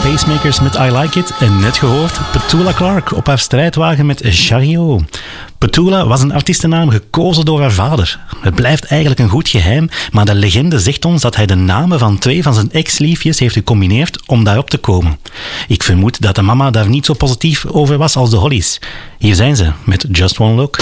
Pacemakers met I Like It en net gehoord Petula Clark op haar strijdwagen met Chariot. Petula was een artiestennaam gekozen door haar vader. Het blijft eigenlijk een goed geheim, maar de legende zegt ons dat hij de namen van 2 van zijn ex-liefjes heeft gecombineerd om daarop te komen. Ik vermoed dat de mama daar niet zo positief over was als de Hollies. Hier zijn ze met Just One Look.